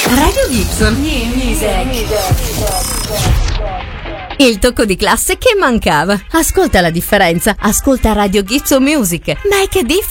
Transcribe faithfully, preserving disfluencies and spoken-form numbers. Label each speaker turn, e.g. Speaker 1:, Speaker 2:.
Speaker 1: Radio Gibson New Music. Il tocco di classe che mancava. Ascolta la differenza. Ascolta Radio Gibson Music. Make a difference.